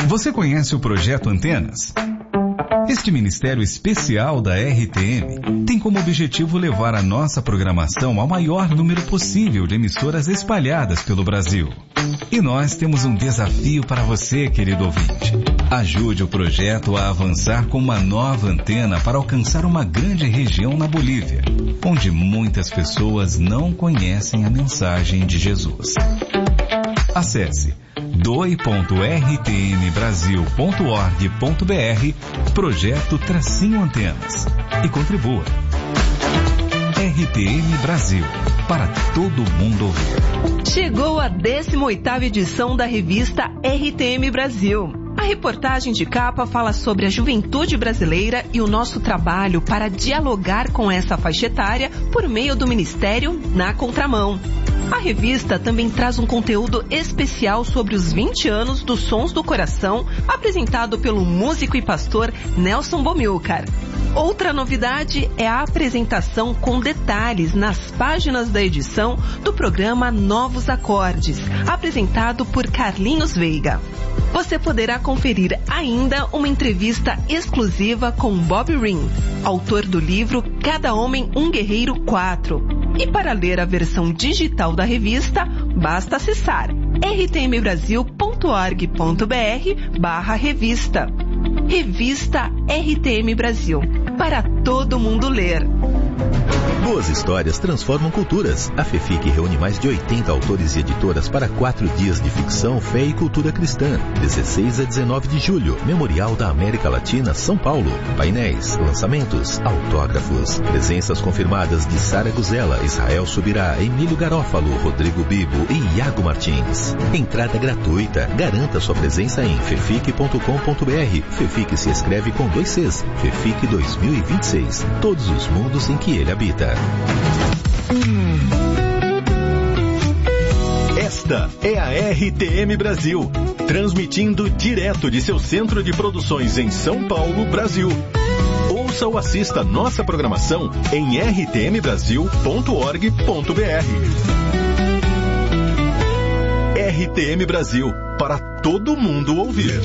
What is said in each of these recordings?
Você conhece o Projeto Antenas? Este ministério especial da RTM tem como objetivo levar a nossa programação ao maior número possível de emissoras espalhadas pelo Brasil. E nós temos um desafio para você, querido ouvinte. Ajude o projeto a avançar com uma nova antena para alcançar uma grande região na Bolívia, onde muitas pessoas não conhecem a mensagem de Jesus. Acesse doi.rtmbrasil.org.br Projeto-Antenas e contribua. RTM Brasil, para todo mundo ouvir. Chegou a 18ª edição da revista RTM Brasil. A reportagem de capa fala sobre a juventude brasileira e o nosso trabalho para dialogar com essa faixa etária por meio do Ministério Na Contramão. A revista também traz um conteúdo especial sobre os 20 anos dos Sons do Coração, apresentado pelo músico e pastor Nelson Bomilcar. Outra novidade é a apresentação com detalhes nas páginas da edição do programa Novos Acordes, apresentado por Carlinhos Veiga. Você poderá conferir ainda uma entrevista exclusiva com Bob Ring, autor do livro Cada Homem um Guerreiro 4. E para ler a versão digital da revista, basta acessar rtmbrasil.org.br/revista. Revista RTM Brasil, para todo mundo ler. Boas histórias transformam culturas. A FEFIC reúne mais de 80 autores e editoras para 4 dias de ficção, fé e cultura cristã. 16 a 19 de julho, Memorial da América Latina, São Paulo. Painéis, lançamentos, autógrafos. Presenças confirmadas de Sara Guzela, Israel Subirá, Emílio Garófalo, Rodrigo Bibo e Iago Martins. Entrada gratuita. Garanta sua presença em fefic.com.br. FEFIC se escreve com 2 Cs. FEFIC 2026. Todos os mundos em que ele habita. Esta é a RTM Brasil, transmitindo direto de seu centro de produções em São Paulo, Brasil. Ouça ou assista nossa programação em rtmbrasil.org.br. RTM Brasil, para todo mundo ouvir.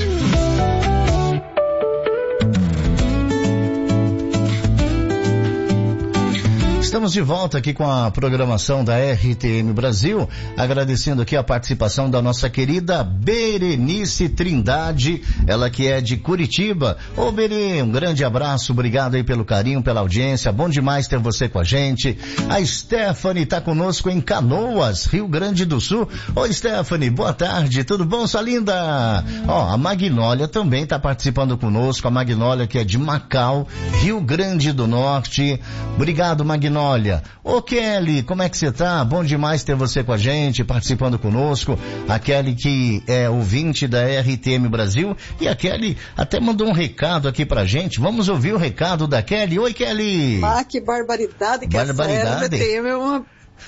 Estamos de volta aqui com a programação da RTM Brasil, agradecendo aqui a participação da nossa querida Berenice Trindade, ela que é de Curitiba. Ô Beri, um grande abraço, obrigado aí pelo carinho, pela audiência, bom demais ter você com a gente. A Stephanie tá conosco em Canoas, Rio Grande do Sul. Oi Stephanie, boa tarde, tudo bom, sua linda? Ó, a Magnólia também tá participando conosco, a Magnólia que é de Macau, Rio Grande do Norte. Obrigado, Magnólia. Ô Kelly, como é que você tá? Bom demais ter você com a gente, participando conosco. A Kelly que é ouvinte da RTM Brasil, e a Kelly até mandou um recado aqui pra gente. Vamos ouvir o recado da Kelly. Oi Kelly! Ah, que barbaridade que essa RTM é uma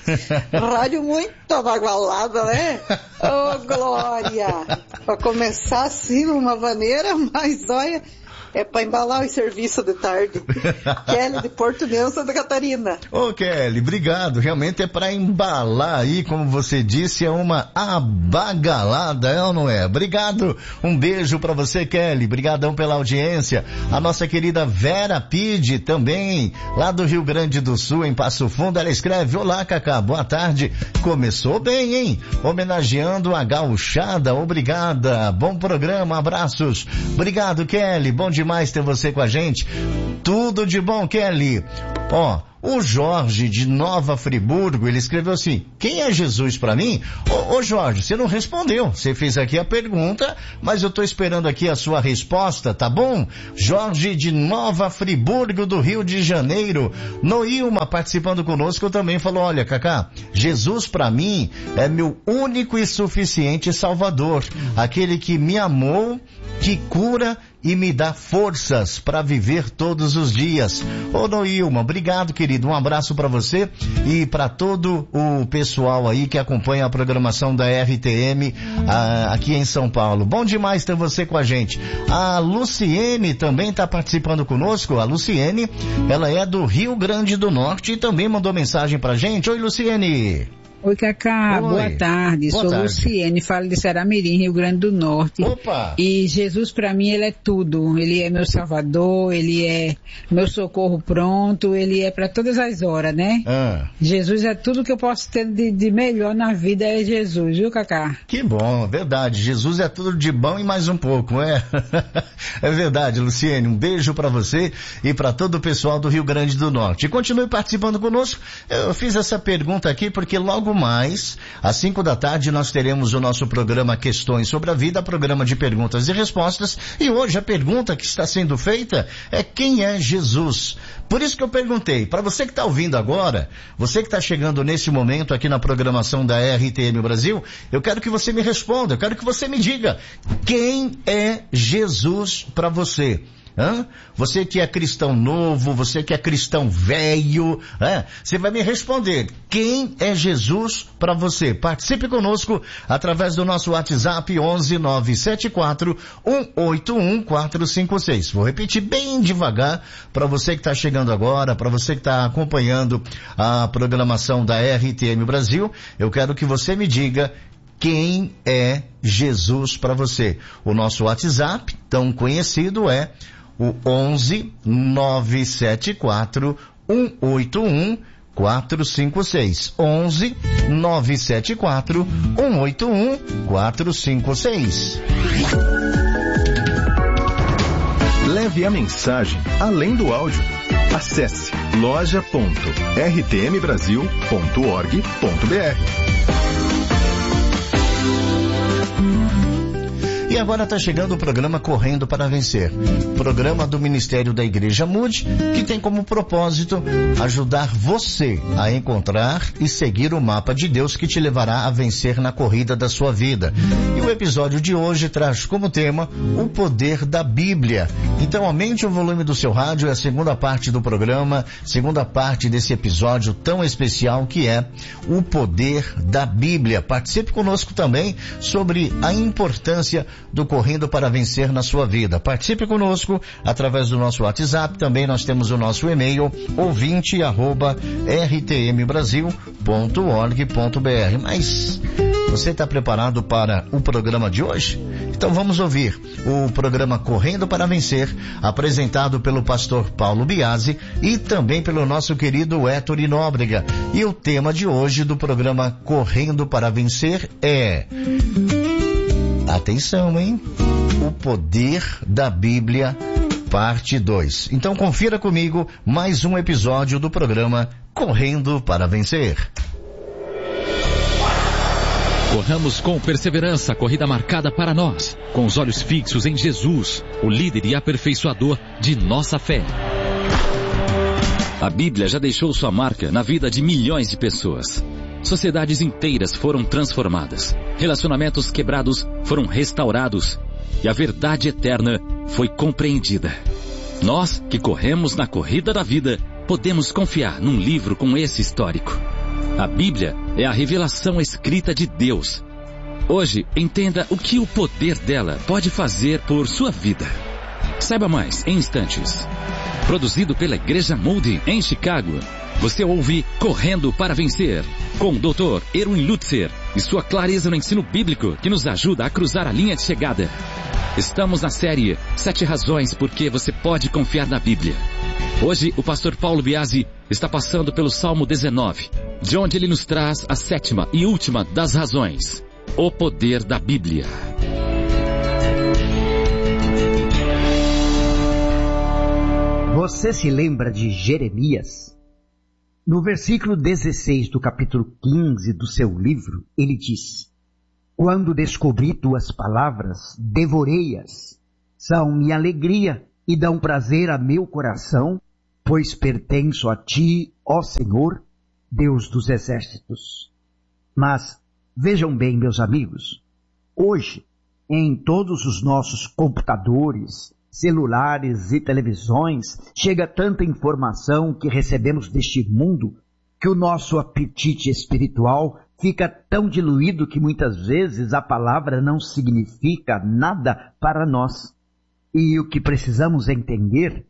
rádio muito abagualada, né? Ô Glória! Pra começar assim, uma maneira, mas olha... É para embalar o serviço de tarde. Kelly de Porto Neus, Santa Catarina. Ô Kelly, obrigado. Realmente é para embalar aí, como você disse, é uma abagalada, é ou não é? Obrigado. Um beijo para você, Kelly. Obrigadão pela audiência. A nossa querida Vera Pide também, lá do Rio Grande do Sul, em Passo Fundo, ela escreve: olá, Cacá, boa tarde. Começou bem, hein? Homenageando a gauchada. Obrigada. Bom programa, abraços. Obrigado, Kelly. Bom demais ter você com a gente. Tudo de bom, Kelly. Ó, o Jorge de Nova Friburgo, ele escreveu assim: quem é Jesus pra mim? Ô Jorge, você não respondeu. Você fez aqui a pergunta, mas eu tô esperando aqui a sua resposta, tá bom? Jorge de Nova Friburgo, do Rio de Janeiro. Noilma, participando conosco, também falou: olha, Cacá, Jesus pra mim é meu único e suficiente Salvador. Aquele que me amou, que cura e me dá forças para viver todos os dias. Ô Noilma, obrigado, querido. Um abraço para você e para todo o pessoal aí que acompanha a programação da RTM aqui em São Paulo. Bom demais ter você com a gente. A Luciene também está participando conosco. A Luciene, ela é do Rio Grande do Norte e também mandou mensagem pra gente. Oi, Luciene. Oi, Cacá, boa tarde. Sou Luciene, falo de Saramirim, Rio Grande do Norte. Opa! E Jesus, para mim, ele é tudo. Ele é meu salvador, ele é meu socorro pronto, ele é para todas as horas, né? Jesus é tudo que eu posso ter de melhor na vida, é Jesus, viu, Cacá? Que bom, verdade. Jesus é tudo de bom e mais um pouco, é? É verdade, Luciene. Um beijo para você e para todo o pessoal do Rio Grande do Norte. E continue participando conosco. Eu fiz essa pergunta aqui porque logo mais, às 5 da tarde, nós teremos o nosso programa Questões sobre a Vida, programa de perguntas e respostas. E hoje a pergunta que está sendo feita é: quem é Jesus? Por isso que eu perguntei, para você que está ouvindo agora, você que está chegando nesse momento aqui na programação da RTM Brasil, eu quero que você me responda, eu quero que você me diga, quem é Jesus para você? Você que é cristão novo, você que é cristão velho, você vai me responder, quem é Jesus para você? Participe conosco através do nosso WhatsApp 11974-181-456. Vou repetir bem devagar para você que está chegando agora, para você que está acompanhando a programação da RTM Brasil. Eu quero que você me diga quem é Jesus para você. O nosso WhatsApp, tão conhecido, é o 11-974-181-456. 11-974-181-456. Leve a mensagem além do áudio. Acesse loja.rtmbrasil.org.br. E agora está chegando o programa Correndo para Vencer, programa do Ministério da Igreja Mude, que tem como propósito ajudar você a encontrar e seguir o mapa de Deus que te levará a vencer na corrida da sua vida. E o episódio de hoje traz como tema o poder da Bíblia. Então aumente o volume do seu rádio, é a segunda parte do programa, segunda parte desse episódio tão especial que é o poder da Bíblia. Participe conosco também sobre a importância do Correndo para Vencer na sua vida. Participe conosco através do nosso WhatsApp. Também nós temos o nosso e-mail, ouvinte@rtmbrasil.org.br. Mas você está preparado para o programa de hoje? Então vamos ouvir o programa Correndo para Vencer, apresentado pelo pastor Paulo Biasi e também pelo nosso querido Héctor Nóbrega. E o tema de hoje do programa Correndo para Vencer é... Atenção, hein? O poder da Bíblia, parte 2. Então confira comigo mais um episódio do programa Correndo para Vencer. Corramos com perseverança a corrida marcada para nós, com os olhos fixos em Jesus, o líder e aperfeiçoador de nossa fé. A Bíblia já deixou sua marca na vida de milhões de pessoas. Sociedades inteiras foram transformadas, relacionamentos quebrados foram restaurados e a verdade eterna foi compreendida. Nós, que corremos na corrida da vida, podemos confiar num livro com esse histórico. A Bíblia é a revelação escrita de Deus. Hoje, entenda o que o poder dela pode fazer por sua vida. Saiba mais em instantes. Produzido pela Igreja Moody em Chicago, você ouve Correndo para Vencer, com o Dr. Erwin Lutzer e sua clareza no ensino bíblico que nos ajuda a cruzar a linha de chegada. Estamos na série 7 razões por que você pode confiar na Bíblia. Hoje, o pastor Paulo Biasi está passando pelo Salmo 19, de onde ele nos traz a 7ª e última das razões, o poder da Bíblia. Você se lembra de Jeremias? No versículo 16 do capítulo 15 do seu livro, ele diz: Quando descobri tuas palavras, devorei-as. São minha alegria e dão prazer a meu coração, pois pertenço a ti, ó Senhor, Deus dos exércitos. Mas, vejam bem, meus amigos, hoje, em todos os nossos computadores, celulares e televisões, chega tanta informação que recebemos deste mundo que o nosso apetite espiritual fica tão diluído que muitas vezes a palavra não significa nada para nós. E o que precisamos entender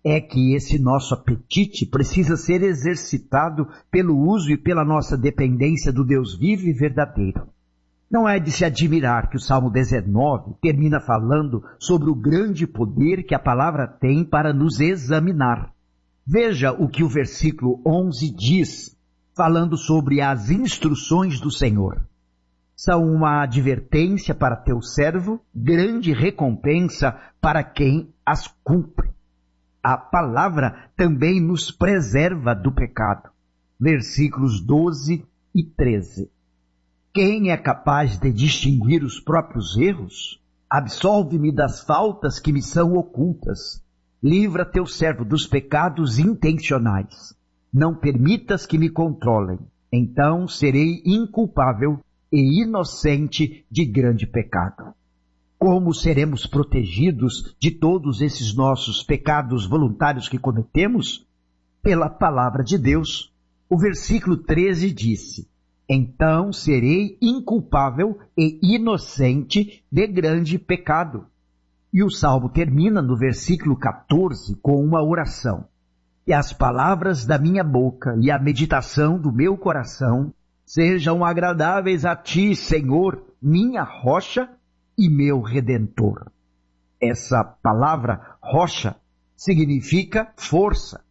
é que esse nosso apetite precisa ser exercitado pelo uso e pela nossa dependência do Deus vivo e verdadeiro. Não é de se admirar que o Salmo 19 termina falando sobre o grande poder que a palavra tem para nos examinar. Veja o que o versículo 11 diz, falando sobre as instruções do Senhor. São uma advertência para teu servo, grande recompensa para quem as cumpre. A palavra também nos preserva do pecado. Versículos 12 e 13. Quem é capaz de distinguir os próprios erros? Absolve-me das faltas que me são ocultas. Livra teu servo dos pecados intencionais. Não permitas que me controlem. Então serei inculpável e inocente de grande pecado. Como seremos protegidos de todos esses nossos pecados voluntários que cometemos? Pela palavra de Deus. O versículo 13 disse: então serei inculpável e inocente de grande pecado. E o salmo termina no versículo 14 com uma oração. Que as palavras da minha boca e a meditação do meu coração sejam agradáveis a ti, Senhor, minha rocha e meu redentor. Essa palavra rocha significa força.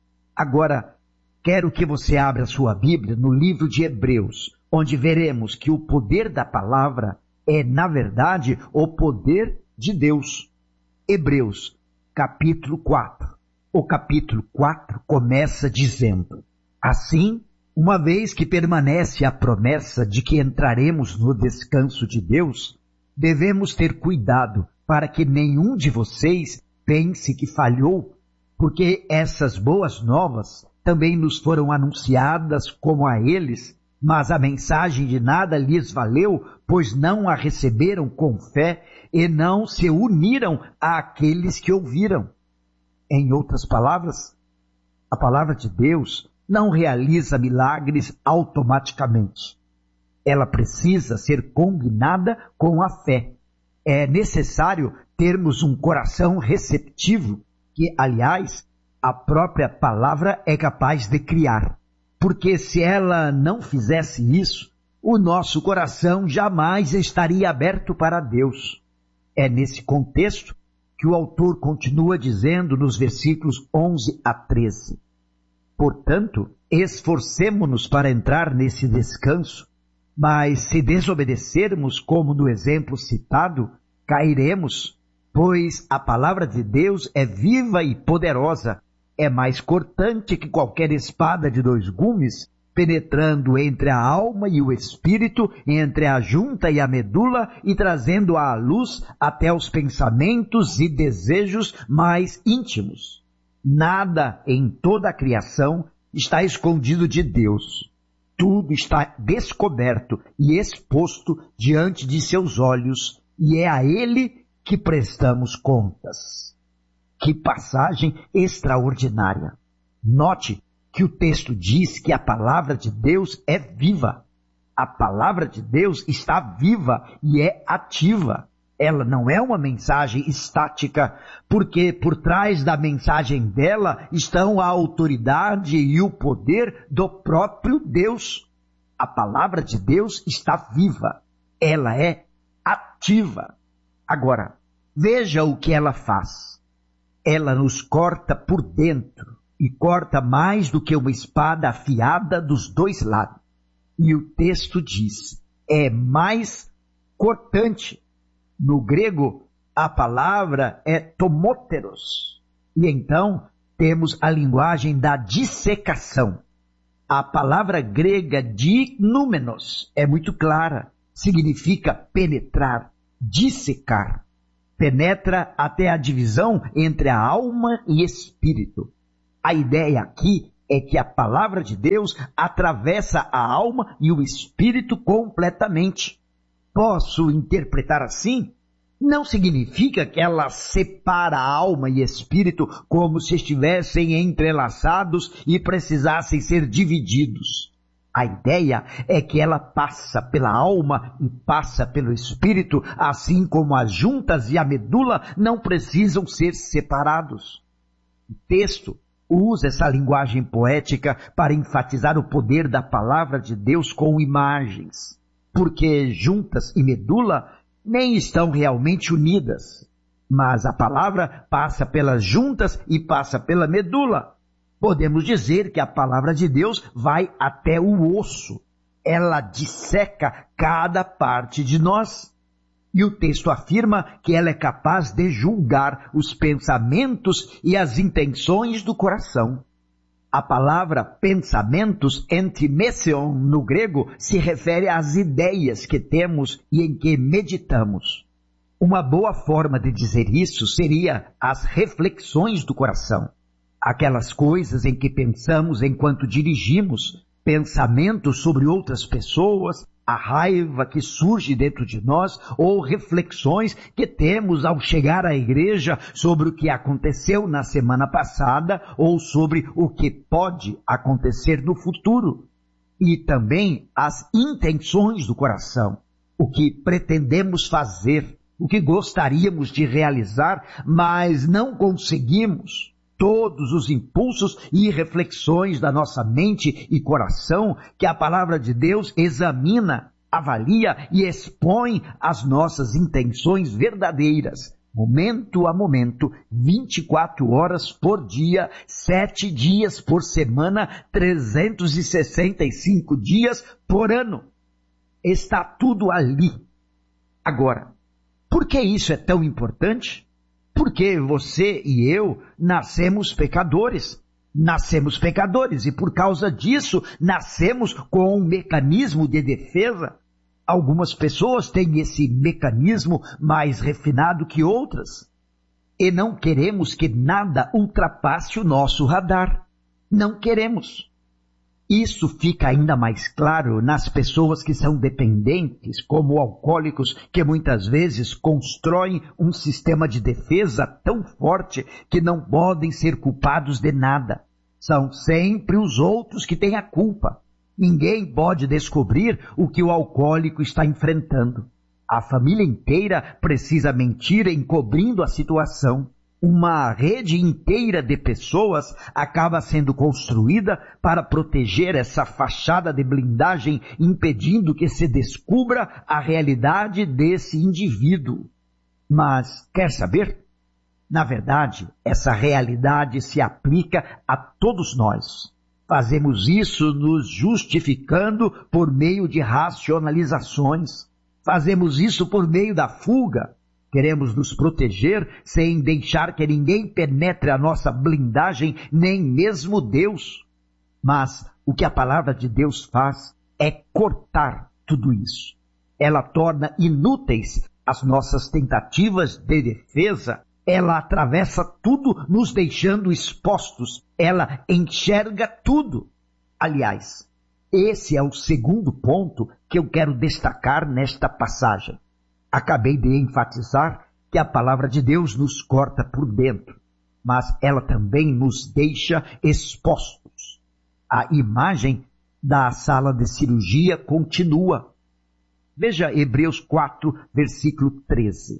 Agora, quero que você abra sua Bíblia no livro de Hebreus, onde veremos que o poder da palavra é, na verdade, o poder de Deus. Hebreus, capítulo 4. O capítulo 4 começa dizendo: assim, uma vez que permanece a promessa de que entraremos no descanso de Deus, devemos ter cuidado para que nenhum de vocês pense que falhou, porque essas boas novas também nos foram anunciadas como a eles, mas a mensagem de nada lhes valeu, pois não a receberam com fé e não se uniram àqueles que ouviram. Em outras palavras, a palavra de Deus não realiza milagres automaticamente. Ela precisa ser combinada com a fé. É necessário termos um coração receptivo, que, aliás, a própria palavra é capaz de criar. Porque se ela não fizesse isso, o nosso coração jamais estaria aberto para Deus. É nesse contexto que o autor continua dizendo nos versículos 11 a 13. Portanto, esforcemo-nos para entrar nesse descanso, mas se desobedecermos, como no exemplo citado, cairemos, pois a palavra de Deus é viva e poderosa, é mais cortante que qualquer espada de 2 gumes, penetrando entre a alma e o espírito, entre a junta e a medula, e trazendo à luz até os pensamentos e desejos mais íntimos. Nada em toda a criação está escondido de Deus. Tudo está descoberto e exposto diante de seus olhos, e é a Ele que prestamos contas. Que passagem extraordinária! Note que o texto diz que a palavra de Deus é viva. A palavra de Deus está viva e é ativa. Ela não é uma mensagem estática, porque por trás da mensagem dela estão a autoridade e o poder do próprio Deus. A palavra de Deus está viva. Ela é ativa. Agora, veja o que ela faz. Ela nos corta por dentro e corta mais do que uma espada afiada dos 2 lados. E o texto diz, é mais cortante. No grego, a palavra é tomóteros. E então, temos a linguagem da dissecação. A palavra grega dinúmenos é muito clara. Significa penetrar, dissecar. Penetra até a divisão entre a alma e espírito. A ideia aqui é que a palavra de Deus atravessa a alma e o espírito completamente. Posso interpretar assim? Não significa que ela separa alma e espírito como se estivessem entrelaçados e precisassem ser divididos. A ideia é que ela passa pela alma e passa pelo espírito, assim como as juntas e a medula não precisam ser separados. O texto usa essa linguagem poética para enfatizar o poder da palavra de Deus com imagens, porque juntas e medula nem estão realmente unidas, mas a palavra passa pelas juntas e passa pela medula. Podemos dizer que a palavra de Deus vai até o osso. Ela disseca cada parte de nós. E o texto afirma que ela é capaz de julgar os pensamentos e as intenções do coração. A palavra pensamentos, entimesion, no grego, se refere às ideias que temos e em que meditamos. Uma boa forma de dizer isso seria as reflexões do coração. Aquelas coisas em que pensamos enquanto dirigimos, pensamentos sobre outras pessoas, a raiva que surge dentro de nós, ou reflexões que temos ao chegar à igreja sobre o que aconteceu na semana passada ou sobre o que pode acontecer no futuro. E também as intenções do coração, o que pretendemos fazer, o que gostaríamos de realizar, mas não conseguimos. Todos os impulsos e reflexões da nossa mente e coração que a palavra de Deus examina, avalia e expõe as nossas intenções verdadeiras, momento a momento, 24 horas por dia, 7 dias por semana, 365 dias por ano. Está tudo ali. Agora, por que isso é tão importante? Porque você e eu nascemos pecadores. Nascemos pecadores e por causa disso nascemos com um mecanismo de defesa. Algumas pessoas têm esse mecanismo mais refinado que outras. E não queremos que nada ultrapasse o nosso radar. Não queremos. Isso fica ainda mais claro nas pessoas que são dependentes, como alcoólicos, que muitas vezes constroem um sistema de defesa tão forte que não podem ser culpados de nada. São sempre os outros que têm a culpa. Ninguém pode descobrir o que o alcoólico está enfrentando. A família inteira precisa mentir encobrindo a situação. Uma rede inteira de pessoas acaba sendo construída para proteger essa fachada de blindagem, impedindo que se descubra a realidade desse indivíduo. Mas, quer saber? Na verdade, essa realidade se aplica a todos nós. Fazemos isso nos justificando por meio de racionalizações. Fazemos isso por meio da fuga. Queremos nos proteger sem deixar que ninguém penetre a nossa blindagem, nem mesmo Deus. Mas o que a palavra de Deus faz é cortar tudo isso. Ela torna inúteis as nossas tentativas de defesa. Ela atravessa tudo, nos deixando expostos. Ela enxerga tudo. Aliás, esse é o segundo ponto que eu quero destacar nesta passagem. Acabei de enfatizar que a palavra de Deus nos corta por dentro, mas ela também nos deixa expostos. A imagem da sala de cirurgia continua. Veja Hebreus 4, versículo 13.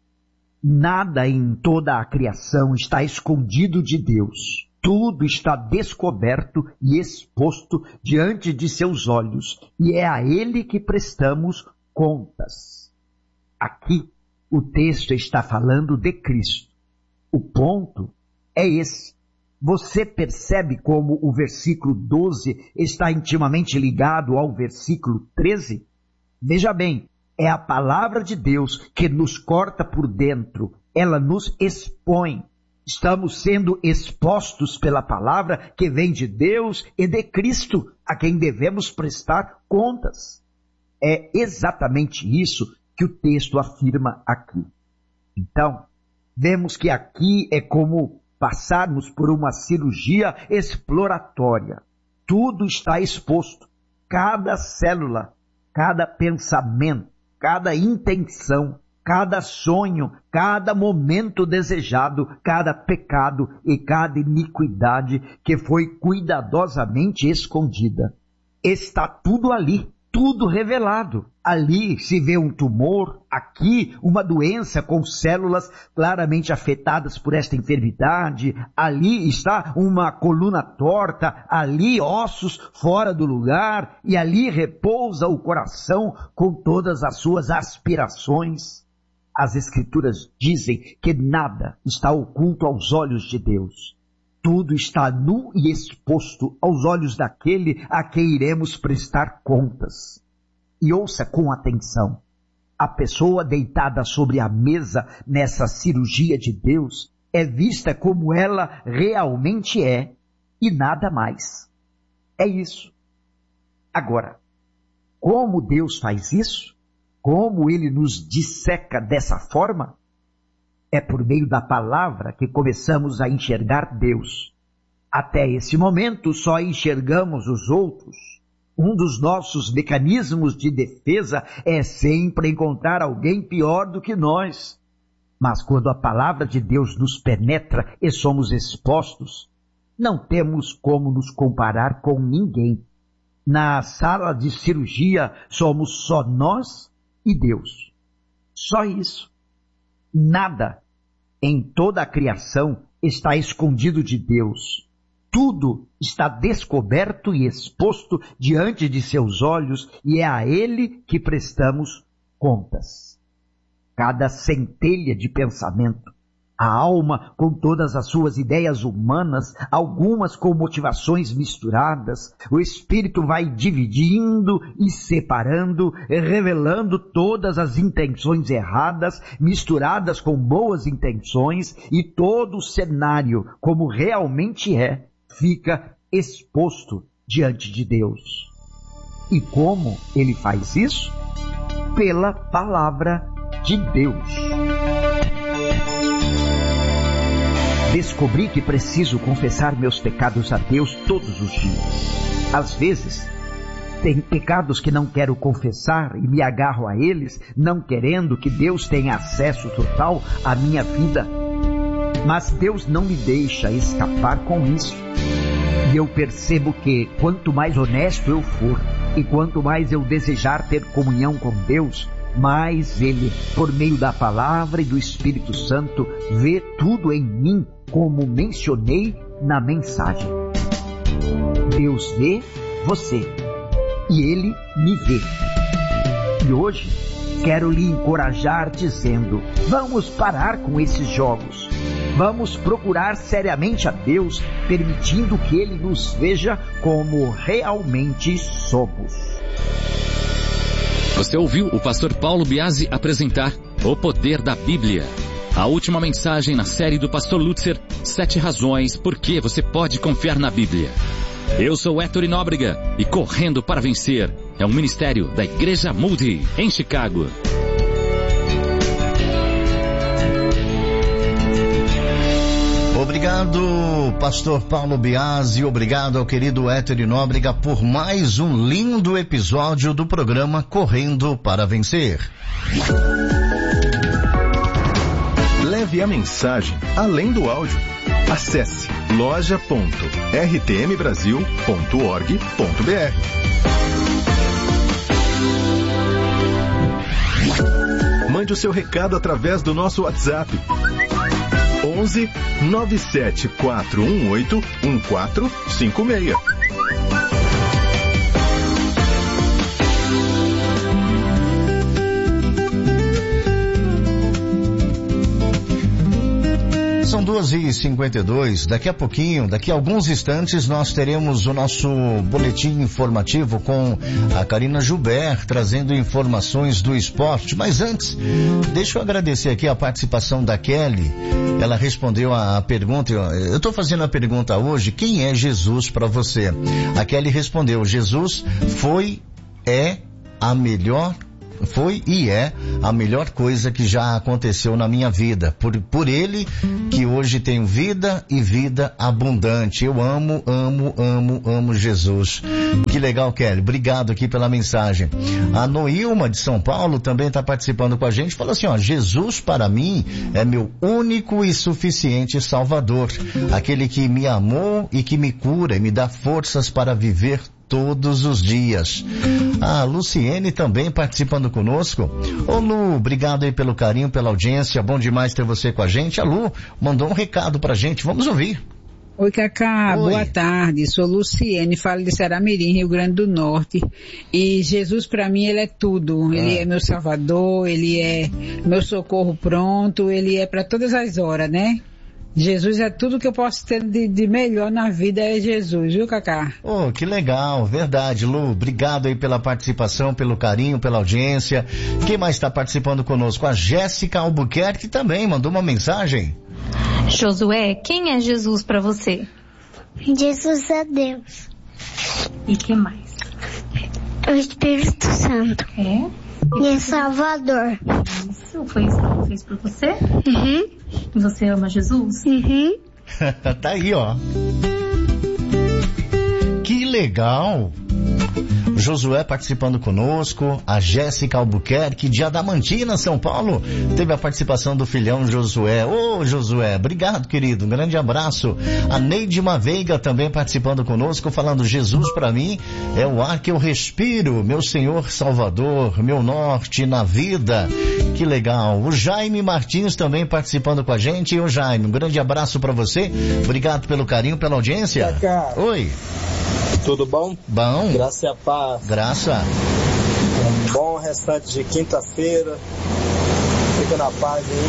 Nada em toda a criação está escondido de Deus. Tudo está descoberto e exposto diante de seus olhos, e é a Ele que prestamos contas. Aqui, o texto está falando de Cristo. O ponto é esse. Você percebe como o versículo 12 está intimamente ligado ao versículo 13? Veja bem, é a palavra de Deus que nos corta por dentro. Ela nos expõe. Estamos sendo expostos pela palavra que vem de Deus e de Cristo, a quem devemos prestar contas. É exatamente isso que o texto afirma aqui. Então, vemos que aqui é como passarmos por uma cirurgia exploratória. Tudo está exposto. Cada célula, cada pensamento, cada intenção, cada sonho, cada momento desejado, cada pecado e cada iniquidade que foi cuidadosamente escondida. Está tudo ali. tudo revelado. Ali se vê um tumor, aqui uma doença com células claramente afetadas por esta enfermidade, ali está uma coluna torta, ali ossos fora do lugar, e ali repousa o coração com todas as suas aspirações. As Escrituras dizem que nada está oculto aos olhos de Deus. Tudo está nu e exposto aos olhos daquele a quem iremos prestar contas. E ouça com atenção, a pessoa deitada sobre a mesa nessa cirurgia de Deus é vista como ela realmente é e nada mais. É isso. Agora, como Deus faz isso? Como Ele nos disseca dessa forma? É por meio da palavra que começamos a enxergar Deus. Até esse momento só enxergamos os outros. Um dos nossos mecanismos de defesa é sempre encontrar alguém pior do que nós. Mas quando a palavra de Deus nos penetra e somos expostos, não temos como nos comparar com ninguém. Na sala de cirurgia somos só nós e Deus. Só isso. Nada em toda a criação está escondido de Deus. Tudo está descoberto e exposto diante de seus olhos e é a Ele que prestamos contas. Cada centelha de pensamento, a alma com todas as suas ideias humanas, algumas com motivações misturadas, o espírito vai dividindo e separando, revelando todas as intenções erradas, misturadas com boas intenções, e todo o cenário, como realmente é, fica exposto diante de Deus. E como Ele faz isso? Pela palavra de Deus. Descobri que preciso confessar meus pecados a Deus todos os dias. Às vezes, tem pecados que não quero confessar e me agarro a eles, não querendo que Deus tenha acesso total à minha vida. Mas Deus não me deixa escapar com isso. E eu percebo que quanto mais honesto eu for e quanto mais eu desejar ter comunhão com Deus, mais Ele, por meio da palavra e do Espírito Santo, vê tudo em mim, como mencionei na mensagem. Deus vê você e Ele me vê. E hoje quero lhe encorajar dizendo: vamos parar com esses jogos. Vamos procurar seriamente a Deus, permitindo que Ele nos veja como realmente somos. Você ouviu o pastor Paulo Biasi apresentar O Poder da Bíblia. A última mensagem na série do pastor Lutzer, 7 razões por que você pode confiar na Bíblia. Eu sou Héctor Nóbrega e Correndo para Vencer é um ministério da Igreja Moody, em Chicago. Obrigado, pastor Paulo Biasi, obrigado ao querido Héctor Nóbrega por mais um lindo episódio do programa Correndo para Vencer. Leve a mensagem além do áudio. Acesse loja.rtmbrasil.org.br. Mande o seu recado através do nosso WhatsApp. 11 97 418 1456. São 2h52, daqui a pouquinho, daqui a alguns instantes, nós teremos o nosso boletim informativo com a Karina Joubert, trazendo informações do esporte. Mas antes, deixa eu agradecer aqui a participação da Kelly. Ela respondeu a pergunta, eu estou fazendo a pergunta hoje, quem é Jesus para você? A Kelly respondeu: Jesus foi e é a melhor coisa que já aconteceu na minha vida. Por ele que hoje tenho vida e vida abundante. Eu amo Jesus. Que legal, Kelly. Obrigado aqui pela mensagem. A Noilma de São Paulo também está participando com a gente. Falou assim, Jesus para mim é meu único e suficiente Salvador. Aquele que me amou e que me cura e me dá forças para viver todos os dias. A Luciene também participando conosco. Ô Lu, obrigado aí pelo carinho, pela audiência, bom demais ter você com a gente. A Lu mandou um recado pra gente, vamos ouvir. Oi, Cacá, Oi. Boa tarde, sou Luciene, falo de Ceramirim, Rio Grande do Norte, e Jesus para mim ele é tudo, ele é meu salvador, ele é meu socorro pronto, ele é para todas as horas, né? Jesus é tudo que eu posso ter de melhor na vida, é Jesus, viu, Cacá? Oh, que legal, verdade, Lu, obrigado aí pela participação, pelo carinho, pela audiência. Quem mais está participando conosco? A Jéssica Albuquerque também mandou uma mensagem. Josué, quem é Jesus para você? Jesus é Deus. E que mais? O Espírito Santo. É? E é Salvador. Isso, foi isso que ele fez por você? Uhum. E você ama Jesus? Uhum. Tá aí, ó. Que legal. Josué participando conosco, a Jéssica Albuquerque, de Adamantina, São Paulo, teve a participação do filhão Josué. Ô, Josué, obrigado, querido, um grande abraço. A Neidima Veiga também participando conosco, falando: Jesus para mim é o ar que eu respiro, meu Senhor Salvador, meu norte na vida. Que legal. O Jaime Martins também participando com a gente. E o Jaime, um grande abraço para você, obrigado pelo carinho, pela audiência. Oi. Tudo bom? Bom. Graça e a paz. Graça. Um bom restante de quinta-feira. Fica na paz aí.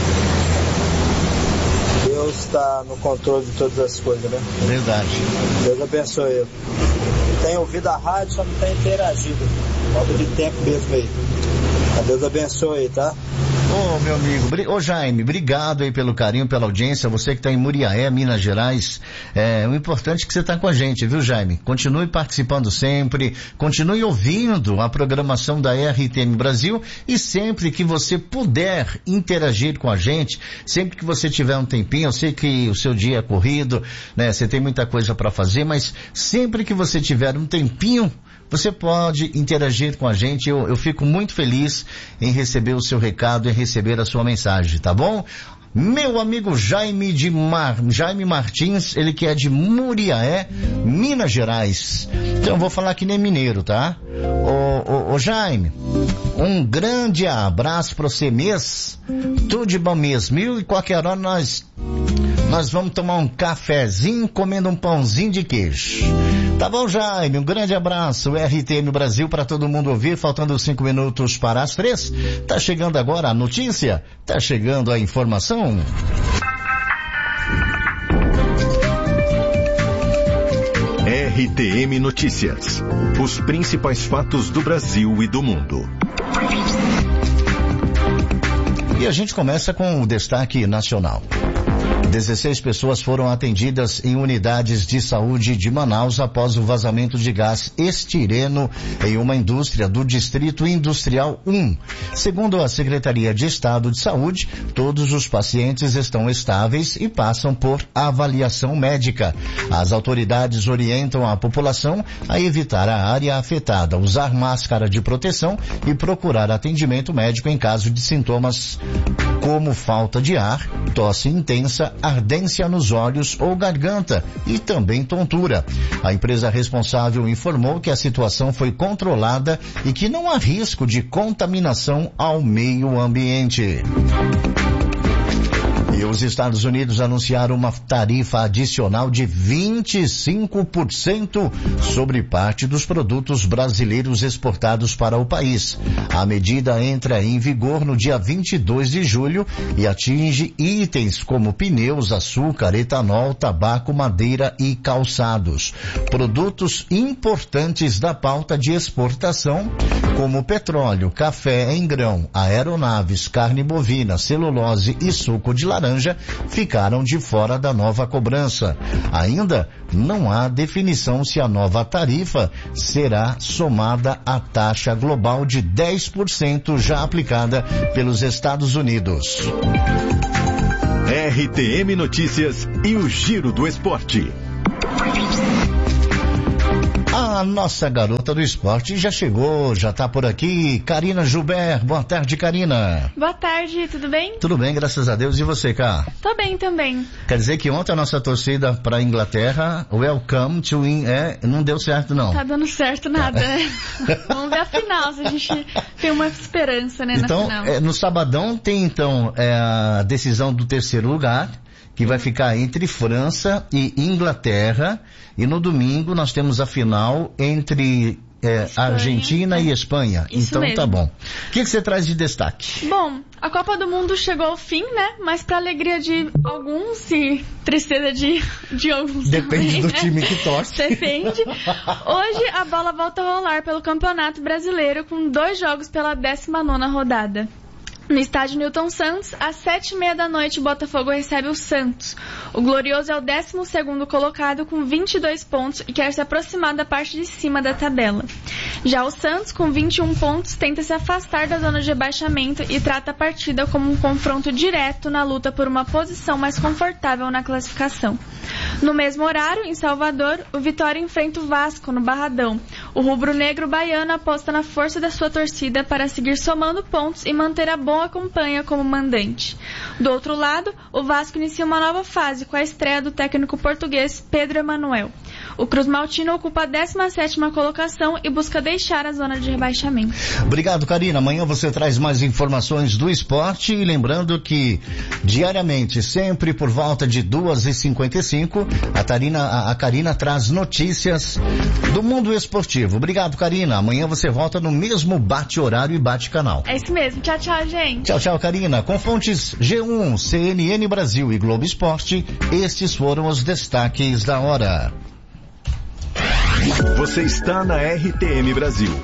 Deus está no controle de todas as coisas, né? Verdade. Deus abençoe eu. Tenho ouvido a rádio, só não tenho interagido. Falta de tempo mesmo aí. Deus abençoe aí, tá? Ô, meu amigo, ô Jaime, obrigado aí pelo carinho, pela audiência, você que está em Muriaé, Minas Gerais, o importante é que você está com a gente, viu, Jaime? Continue participando sempre, continue ouvindo a programação da RTM Brasil e sempre que você puder interagir com a gente, sempre que você tiver um tempinho, eu sei que o seu dia é corrido, né, você tem muita coisa para fazer, mas sempre que você tiver um tempinho, você pode interagir com a gente, eu fico muito feliz em receber o seu recado, em receber a sua mensagem, tá bom? Meu amigo Jaime Martins, ele que é de Muriaé, Minas Gerais. Então eu vou falar que nem mineiro, tá? Ô Jaime, um grande abraço pra você mesmo, tudo de bom mesmo, e qualquer hora nós vamos tomar um cafezinho comendo um pãozinho de queijo. Tá bom, Jaime? Um grande abraço. RTM Brasil para todo mundo ouvir, faltando 5 minutos para as 3. Tá chegando agora a notícia, tá chegando a informação. RTM Notícias. Os principais fatos do Brasil e do mundo. E a gente começa com o destaque nacional. 16 pessoas foram atendidas em unidades de saúde de Manaus após o vazamento de gás estireno em uma indústria do Distrito Industrial 1. Segundo a Secretaria de Estado de Saúde, todos os pacientes estão estáveis e passam por avaliação médica. As autoridades orientam a população a evitar a área afetada, usar máscara de proteção e procurar atendimento médico em caso de sintomas como falta de ar, tosse intensa, ardência nos olhos ou garganta e também tontura. A empresa responsável informou que a situação foi controlada e que não há risco de contaminação ao meio ambiente. E os Estados Unidos anunciaram uma tarifa adicional de 25% sobre parte dos produtos brasileiros exportados para o país. A medida entra em vigor no dia 22 de julho e atinge itens como pneus, açúcar, etanol, tabaco, madeira e calçados. Produtos importantes da pauta de exportação, como petróleo, café em grão, aeronaves, carne bovina, celulose e suco de laranja, ficaram de fora da nova cobrança. Ainda não há definição se a nova tarifa será somada à taxa global de 10% já aplicada pelos Estados Unidos. RTM Notícias e o Giro do Esporte. A a nossa garota do esporte já chegou, já tá por aqui, Karina Gilbert. Boa tarde, Karina. Boa tarde, tudo bem? Tudo bem, graças a Deus. E você, Cá? Tô bem também. Quer dizer que ontem a nossa torcida pra Inglaterra, welcome to win, não deu certo não. Tá dando certo nada. Vamos ver a final, se a gente tem uma esperança, né, então, na final. No sabadão tem então a decisão do terceiro lugar, que vai ficar entre França e Inglaterra, e no domingo nós temos a final entre Argentina e Espanha. Isso então mesmo. Tá bom. O que você traz de destaque? Bom, a Copa do Mundo chegou ao fim, né? Mas pra alegria de alguns e tristeza de alguns Depende também, do né? time que torce. Depende. Hoje a bola volta a rolar pelo Campeonato Brasileiro com 2 jogos pela 19ª rodada. No estádio Newton Santos, às 7h30 da noite, o Botafogo recebe o Santos. O Glorioso é o 12º colocado com 22 pontos e quer se aproximar da parte de cima da tabela. Já o Santos, com 21 pontos, tenta se afastar da zona de rebaixamento e trata a partida como um confronto direto na luta por uma posição mais confortável na classificação. No mesmo horário, em Salvador, o Vitória enfrenta o Vasco no Barradão. O rubro-negro baiano aposta na força da sua torcida para seguir somando pontos e manter a boa campanha como mandante. Do outro lado, o Vasco inicia uma nova fase com a estreia do técnico português Pedro Emanuel. O Cruz Maltino ocupa a 17ª colocação e busca deixar a zona de rebaixamento. Obrigado, Karina. Amanhã você traz mais informações do esporte e lembrando que diariamente, sempre por volta de 2h55, a Karina traz notícias do mundo esportivo. Obrigado, Karina. Amanhã você volta no mesmo bate-horário e bate-canal. É isso mesmo. Tchau, tchau, gente. Tchau, tchau, Karina. Com fontes G1, CNN Brasil e Globo Esporte, estes foram os destaques da hora. Você está na RTM Brasil.